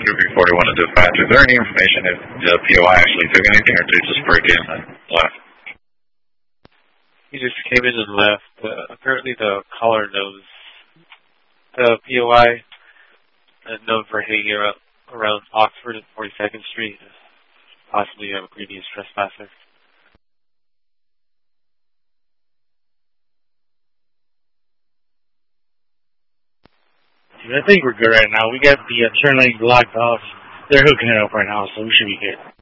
before they went to dispatch. Is there any information if the POI actually took anything, or did they just break in and left? He just came in and left. Apparently the caller knows the POI and known for hanging around Oxford and 42nd Street, possibly a previous trespasser. I think we're good right now. We got the turn lane blocked off. They're hooking it up right now, so we should be good.